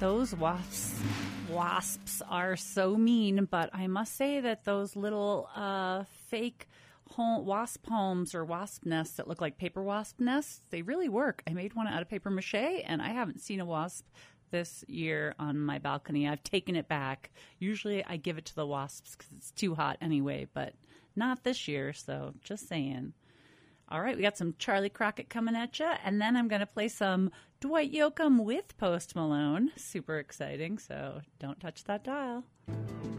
Those wasps are so mean, but I must say that those little fake wasp homes or wasp nests that look like paper wasp nests, they really work. I made one out of paper mache, and I haven't seen a wasp this year on my balcony. I've taken it back. Usually I give it to the wasps because it's too hot anyway, but not this year, so just saying. All right, we got some Charlie Crockett coming at you, and then I'm going to play some Dwight Yoakam with Post Malone. Super exciting, so don't touch that dial.